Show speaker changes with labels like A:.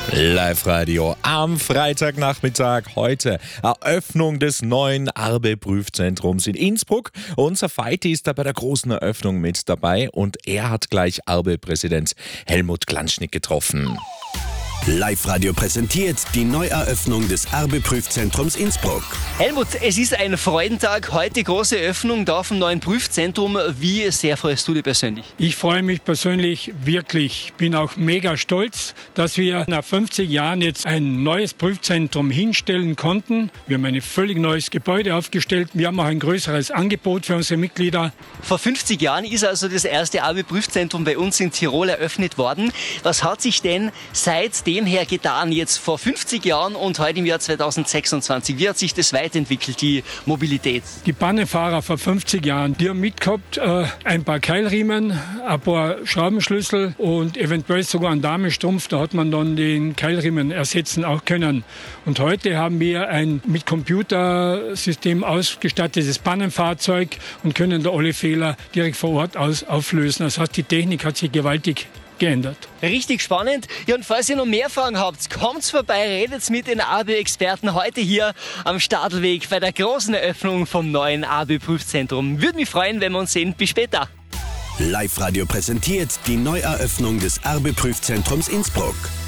A: Live-Radio am Freitagnachmittag. Heute Eröffnung des neuen Arbe-Prüfzentrums in Innsbruck. Unser Feiti ist da bei der großen Eröffnung mit dabei und er hat gleich Arbe-Präsident Helmut Glanschnick getroffen.
B: Live-Radio präsentiert die Neueröffnung des Arbe-Prüfzentrums Innsbruck.
C: Helmut, es ist ein Freudentag. Heute große Öffnung da vom neuen Prüfzentrum. Wie sehr freust du dich persönlich?
D: Ich freue mich persönlich wirklich. Bin auch mega stolz, dass wir nach 50 Jahren jetzt ein neues Prüfzentrum hinstellen konnten. Wir haben ein völlig neues Gebäude aufgestellt. Wir haben auch ein größeres Angebot für unsere Mitglieder.
C: Vor 50 Jahren ist also das erste Arbe-Prüfzentrum bei uns in Tirol eröffnet worden. Was hat sich denn seitdem her getan, jetzt vor 50 Jahren und heute im Jahr 2026? Wie hat sich das weiterentwickelt, die Mobilität?
D: Die Bahnfahrer vor 50 Jahren, die haben mitgehabt ein paar Keilriemen, ein paar Schraubenschlüssel und eventuell sogar einen Damenstrumpf. Da hat man dann den Keilriemen ersetzen auch können. Und heute haben wir ein mit Computersystem ausgestattetes Bahnenfahrzeug und können da alle Fehler direkt vor Ort auflösen. Das heißt, die Technik hat sich gewaltig geändert.
C: Richtig spannend. Ja, und falls ihr noch mehr Fragen habt, kommt's vorbei, redet mit den Arbe-Experten heute hier am Stadelweg bei der großen Eröffnung vom neuen Arbe-Prüfzentrum. Würde mich freuen, wenn wir uns sehen. Bis später.
B: Live-Radio präsentiert die Neueröffnung des Arbe-Prüfzentrums Innsbruck.